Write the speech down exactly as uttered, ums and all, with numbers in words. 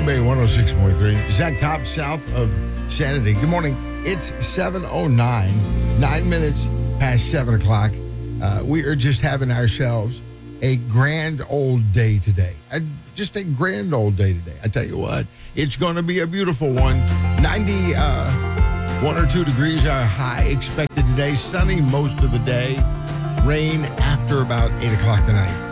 K-Bay one oh six point three. Zach Top, south of Sanity. Good morning. It's seven oh nine, nine minutes past seven o'clock. Uh, we are just having ourselves a grand old day today. A, just a grand old day today. I tell you what, it's going to be a beautiful one. ninety, uh, one or two degrees are high expected today. Sunny most of the day. Rain after about eight o'clock tonight.